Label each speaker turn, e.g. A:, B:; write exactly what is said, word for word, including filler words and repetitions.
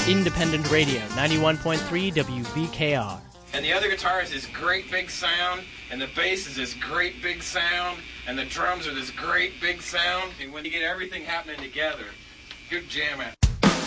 A: Independent Radio, ninety-one point three W V K R.
B: And the other guitar is this great big sound, and the bass is this great big sound, and the drums are this great big sound. And when you get everything happening together, good jam out.